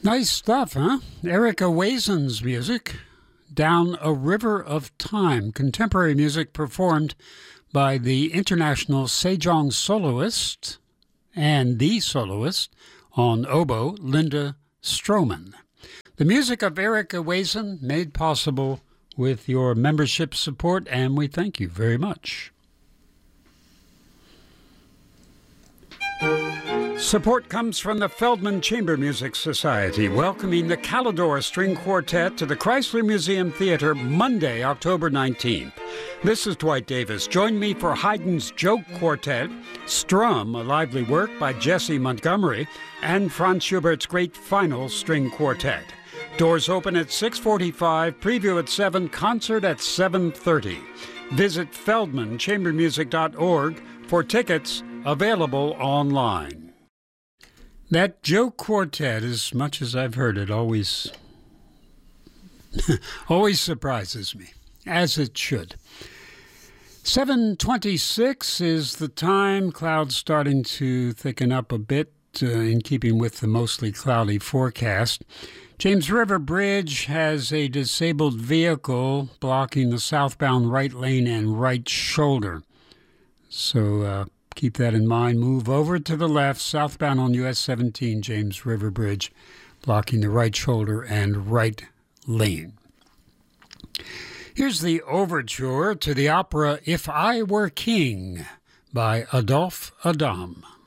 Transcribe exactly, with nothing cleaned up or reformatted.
Nice stuff, huh? Erica Wazen's music, Down a River of Time, contemporary music performed by the international Sejong soloist and the soloist on oboe, Linda Stroman. The music of Erica Wazen made possible with your membership support, and we thank you very much. Support comes from the Feldman Chamber Music Society, welcoming the Calidor String Quartet to the Chrysler Museum Theater Monday, October nineteenth. This is Dwight Davis. Join me for Haydn's Joke Quartet, Strum, a lively work by Jesse Montgomery, and Franz Schubert's Great Final String Quartet. Doors open at six forty-five, preview at seven, concert at seven thirty. Visit feldman chamber music dot org for tickets, available online. That Joke Quartet, as much as I've heard it, always, always surprises me, as it should. seven twenty-six is the time. Clouds starting to thicken up a bit uh, in keeping with the mostly cloudy forecast. James River Bridge has a disabled vehicle blocking the southbound right lane and right shoulder. So uh, keep that in mind. Move over to the left, southbound on U S seventeen, James River Bridge, blocking the right shoulder and right lane. Here's the overture to the opera If I Were King by Adolphe Adam.